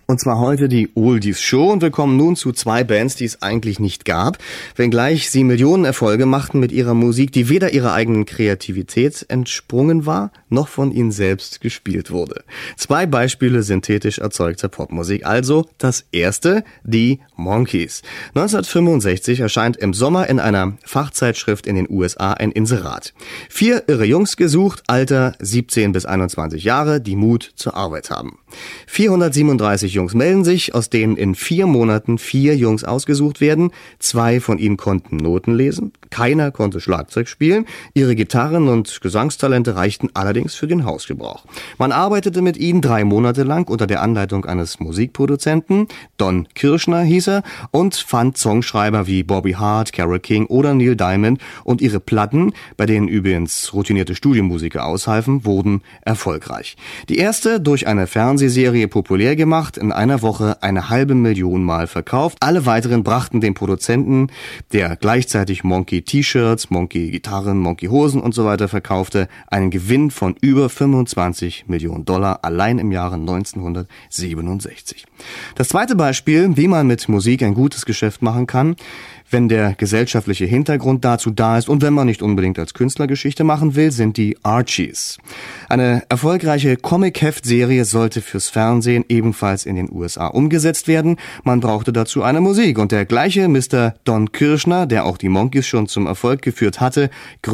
Und zwar heute die Oldies Show und wir kommen nun zu zwei Bands, die es eigentlich nicht gab, wenngleich sie Millionen Erfolge machten mit ihrer Musik, die weder ihrer eigenen Kreativität entsprungen war, noch von ihnen selbst gespielt wurde. Zwei Beispiele synthetisch erzeugter Popmusik. Also das erste, die Monkees. 1965 erscheint im Sommer in einer Fachzeitschrift in den USA ein Inserat. 4 irre Jungs gesucht, Alter 17 bis 21 Jahre, die Mut zur Arbeit haben. 437 Jungs melden sich, aus denen in 4 Monaten 4 Jungs ausgesucht werden. 2 von ihnen konnten Noten lesen, keiner konnte Schlagzeug spielen. Ihre Gitarren- und Gesangstalente reichten allerdings für den Hausgebrauch. Man arbeitete mit ihnen 3 Monate lang unter der Anleitung eines Musikproduzenten, Don Kirshner hieß er, und fand Songschreiber wie Bobby Hart, Carole King oder Neil Diamond, und ihre Platten, bei denen übrigens routinierte Studiomusiker aushalfen, wurden erfolgreich. Die erste durch eine Fernsehserie populär gemacht, in einer Woche 500.000 Mal verkauft. Alle weiteren brachten dem Produzenten, der gleichzeitig Monkey-T-Shirts, Monkey-Gitarren, Monkey-Hosen und so weiter verkaufte, einen Gewinn von über $25 Millionen allein im Jahre 1967. Das zweite Beispiel, wie man mit Musik ein gutes Geschäft machen kann, wenn der gesellschaftliche Hintergrund dazu da ist und wenn man nicht unbedingt als Künstler Geschichte machen will, sind die Archies. Eine erfolgreiche Comic-Heft-Serie sollte fürs Fernsehen ebenfalls in den USA umgesetzt werden. Man brauchte dazu eine Musik und der gleiche Mr. Don Kirshner, der auch die Monkees schon zum Erfolg geführt hatte,